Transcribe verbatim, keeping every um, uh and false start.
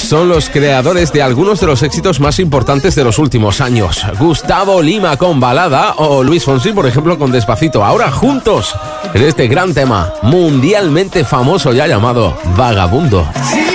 son los creadores de algunos de los éxitos más importantes de los últimos años. Gustavo Lima con Balada o Luis Fonsi, por ejemplo, con Despacito. Ahora juntos en este gran tema mundialmente famoso ya llamado Vagabundo. Sí.